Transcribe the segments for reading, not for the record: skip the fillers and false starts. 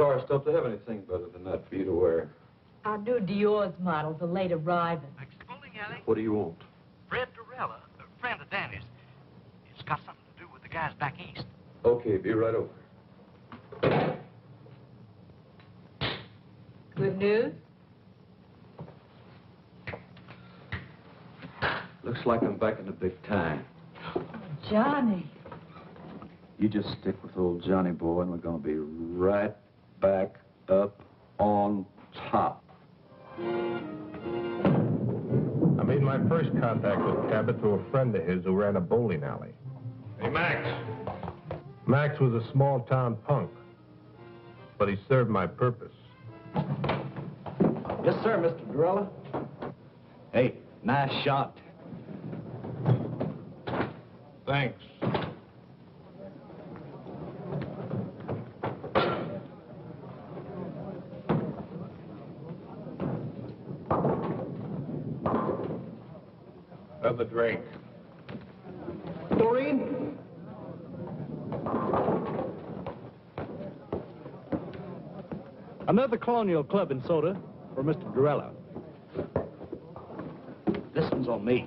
Doris, don't they have anything better than that for you to wear? Our new Dior's models are late arriving. Next bowling alley. What do you want? Fred Durella, a friend of Danny's. It's got something to do with the guys back east. Okay, be right over. Good news? Looks like I'm back in the big time. Johnny. You just stick with old Johnny boy, and we're gonna be right back up on top. I made my first contact with Cabot through a friend of his who ran a bowling alley. Hey, Max. Max was a small-town punk, but he served my purpose. Yes, sir, Mr. Durella. Hey, nice shot. Thanks. Another drink. Doreen? Another Colonial Club and soda for Mr. Durella. This one's on me.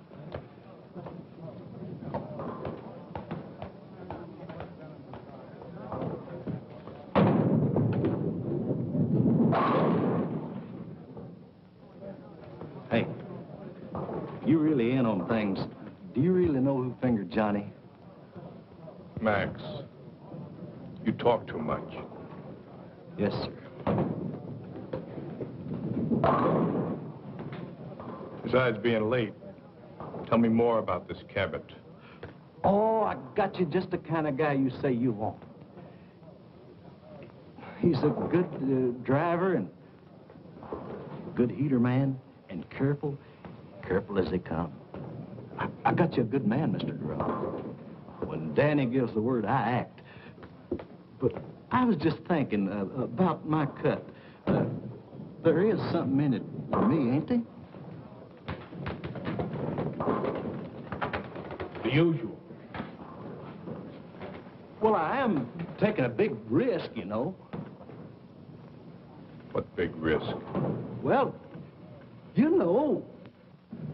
Hey, you really in on things. Do you really know who fingered Johnny? Max, you talk too much. Yes, sir. Besides being late, tell me more about this Cabot. Oh, I got you just the kind of guy you say you want. He's a good driver and good heater man and careful as they come. I got you a good man, Mr. Durella. When Danny gives the word, I act. But I was just thinking about my cut. There is something in it for me, ain't there? The usual. Well, I am taking a big risk, you know. What big risk? Well, you know,